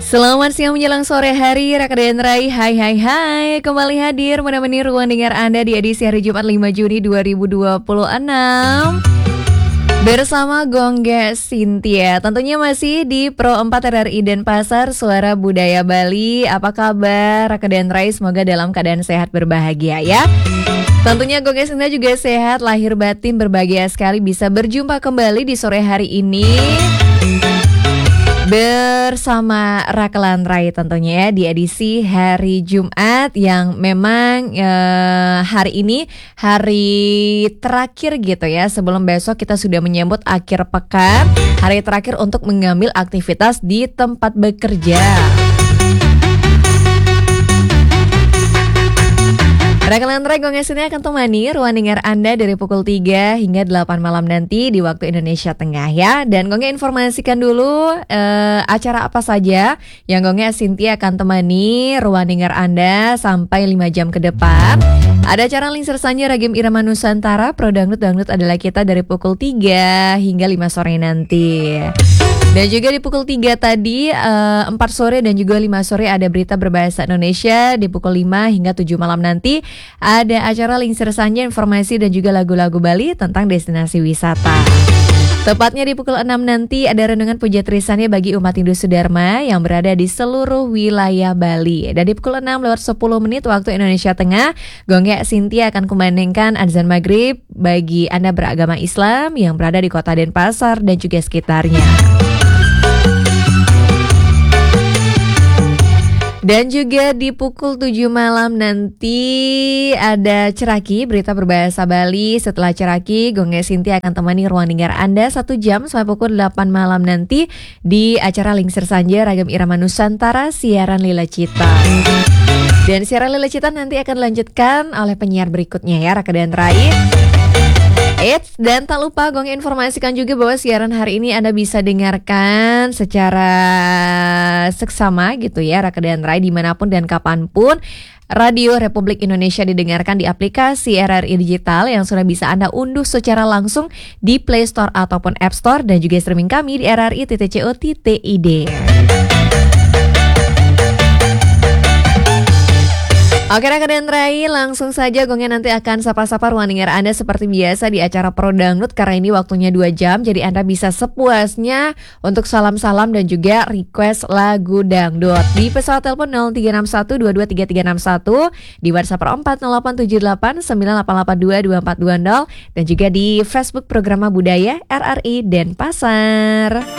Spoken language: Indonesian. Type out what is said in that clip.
Selamat siang menjelang sore hari, Raka dan Rai. Hai hai hai, kembali hadir menemani ruang dengar Anda di edisi hari Jumat 5 Juni 2026 bersama Gongge Cynthia. Tentunya masih di Pro 4 RRI Denpasar, Suara Budaya Bali. Apa kabar Raka dan Rai? Semoga dalam keadaan sehat berbahagia ya. Tentunya Gongge Cynthia juga sehat, lahir batin berbahagia sekali bisa berjumpa kembali di sore hari ini bersama Raka dan Rai tentunya ya di edisi hari Jumat yang memang hari ini hari terakhir gitu ya, sebelum besok kita sudah menyambut akhir pekan, hari terakhir untuk mengambil aktivitas di tempat bekerja. Raka dan Rai Gongge Cynthia akan temani ruang dengar Anda dari pukul 3 hingga 8 malam nanti di waktu Indonesia Tengah ya. Dan Gongge informasikan dulu acara apa saja yang Gongge Cynthia akan temani ruang dengar Anda sampai 5 jam ke depan. Ada acara Lingsir Sanja Ragam Irama Nusantara, Pro Dangdut adalah kita dari pukul 3 hingga 5 sore nanti. Dan juga di pukul 3 tadi 4 sore dan juga 5 sore ada berita berbahasa Indonesia. Di pukul 5 hingga 7 malam nanti ada acara Lingsir Sanja, informasi dan juga lagu-lagu Bali tentang destinasi wisata. Tepatnya di pukul 6 nanti ada renungan puja trisannya bagi umat Hindu Sudharma yang berada di seluruh wilayah Bali. Dan di pukul 6 lewat 10 menit waktu Indonesia Tengah, Gongge Cynthia akan kumandangkan azan maghrib bagi Anda beragama Islam yang berada di kota Denpasar dan juga sekitarnya. Dan juga di pukul 7 malam nanti ada Ceraki, berita berbahasa Bali. Setelah Ceraki, Gongge Cynthia akan temani ruang dengar Anda 1 jam sampai pukul 8 malam nanti di acara Lingsir Sanja Ragam Irama Nusantara, siaran Lila Cita. Dan siaran Lila Cita nanti akan dilanjutkan oleh penyiar berikutnya ya, Raka dan Rai. Dan tak lupa Gongge informasikan juga bahwa siaran hari ini Anda bisa dengarkan secara seksama gitu ya, Raka dan Rai, dimanapun dan kapanpun. Radio Republik Indonesia didengarkan di aplikasi RRI Digital yang sudah bisa Anda unduh secara langsung di Play Store ataupun App Store, dan juga streaming kami di rri.co.id. Oke Raka dan Rai, langsung saja Gongge nanti akan sapa-sapa ruang dengar Anda seperti biasa di acara Pro Dangdut, karena ini waktunya 2 jam, jadi Anda bisa sepuasnya untuk salam-salam dan juga request lagu dangdut di pesawat telepon 0361223361, di WhatsApp 04087898822420, dan juga di Facebook Programa Budaya RRI Denpasar.